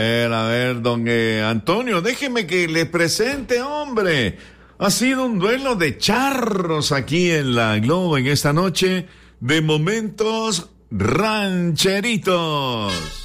A ver, don Antonio, déjeme que le presente, hombre. Ha sido un duelo de charros aquí en la Globo en esta noche de momentos rancheritos.